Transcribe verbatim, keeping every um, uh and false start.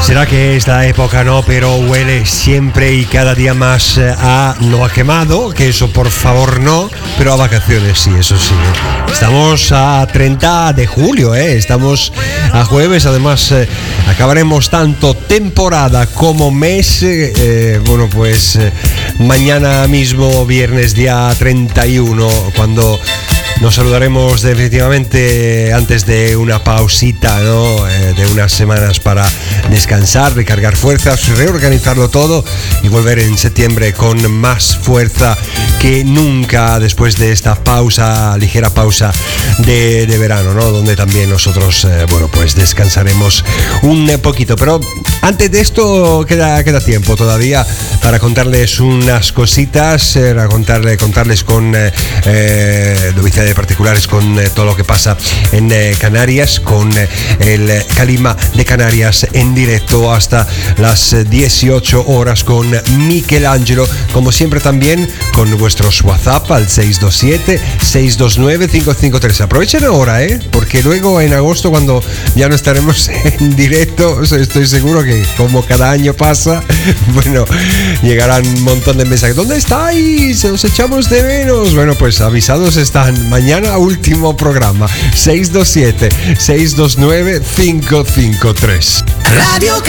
Será que es la época, ¿no? Pero huele siempre y cada día más a, no a quemado, que eso por favor no, pero a vacaciones sí, eso sí. Estamos a treinta de julio, ¿eh? Estamos a jueves, además eh, acabaremos tanto temporada como mes, eh, bueno pues eh, mañana mismo, viernes día treinta y uno, cuando nos saludaremos definitivamente antes de una pausita, ¿no? Eh, de unas semanas para descansar, recargar fuerzas, reorganizarlo todo y volver en septiembre con más fuerza que nunca después de esta pausa, ligera pausa de, de verano, ¿no? Donde también nosotros, eh, bueno, pues descansaremos un poquito. Pero antes de esto queda, queda tiempo todavía para contarles unas cositas, eh, para contarle, contarles con eh, eh, novedades de particulares, con eh, todo lo que pasa en eh, Canarias, con eh, el Calima de Canarias en directo hasta las dieciocho horas con Michelangelo, como siempre también con vuestros WhatsApp al seis dos siete, seis dos nueve, cinco cinco tres. Aprovechen ahora, ¿eh? Porque luego en agosto, cuando ya no estaremos en directo, estoy seguro que como cada año pasa, bueno, llegarán un montón de mensajes. ¿Dónde estáis? Os echamos de menos. Bueno, pues avisados están. Mañana último programa, seis dos siete, seis dos nueve, cinco cinco tres. Radio